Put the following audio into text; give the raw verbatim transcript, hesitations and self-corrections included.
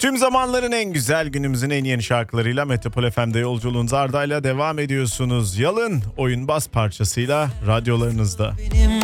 Tüm zamanların en güzel, günümüzün en yeni şarkılarıyla Metropol F M'de yolculuğunuza Arda'yla devam ediyorsunuz. Yalın Oyun Bas parçasıyla radyolarınızda. Benim